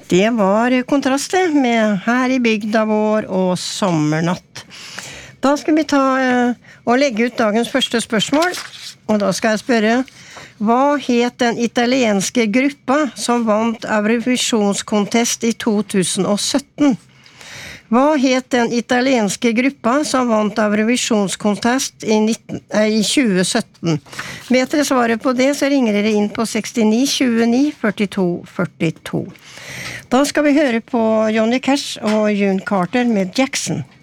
Det var kontrast det, med Her i bygda vår og Sommernatt. Da skal vi ta og legge ut dagens første spørsmål, og da skal jeg spørre, hva het den italienske gruppa som vant Eurovisionskontest i 2017? Hva het den italienske gruppa som vant Eurovisionskontest i 2017? Vet dere svaret på det, så ringer dere inn på 69 29 42 42. Da skal vi høre på Johnny Cash og June Carter med Jackson.